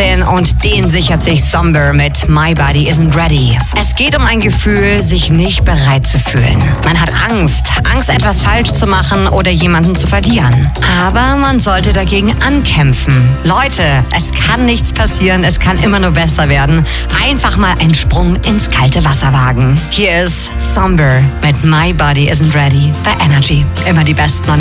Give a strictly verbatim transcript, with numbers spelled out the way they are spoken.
achtzehn und den sichert sich Somber mit My Body Isn't Ready. Es geht um ein Gefühl, sich nicht bereit zu fühlen. Man hat Angst, Angst etwas falsch zu machen oder jemanden zu verlieren. Aber man sollte dagegen ankämpfen. Leute, es kann nichts passieren, es kann immer nur besser werden. Einfach mal einen Sprung ins kalte Wasser wagen. Hier ist Somber mit My Body Isn't Ready bei Energy. Immer die besten